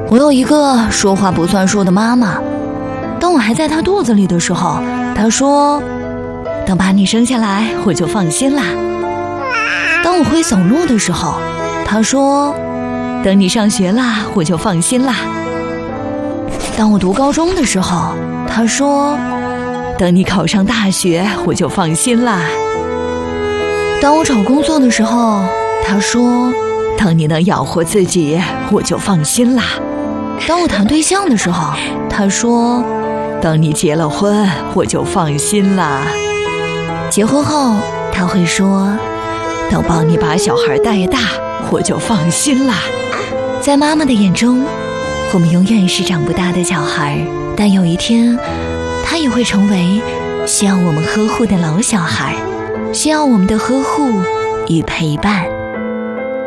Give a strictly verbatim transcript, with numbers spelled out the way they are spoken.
我有一个说话不算数的妈妈，当我还在她肚子里的时候，她说等把你生下来我就放心啦。当我会走路的时候，她说等你上学啦我就放心啦。当我读高中的时候，她说等你考上大学我就放心啦。当我找工作的时候，她说等你能养活自己我就放心啦。当我谈对象的时候，她说等你结了婚我就放心啦。结婚后她会说等帮你把小孩带大我就放心啦。在妈妈的眼中，我们永远是长不大的小孩，但有一天她也会成为需要我们呵护的老小孩，需要我们的呵护与陪伴。